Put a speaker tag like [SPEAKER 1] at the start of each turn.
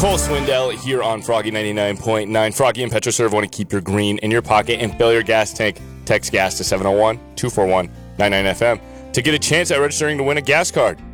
[SPEAKER 1] Cole Swindell here on Froggy 99.9. Froggy and Petroserve want to keep your green in your pocket and fill your gas tank. Text gas to 701-241-99FM to get a chance at registering to win a gas card.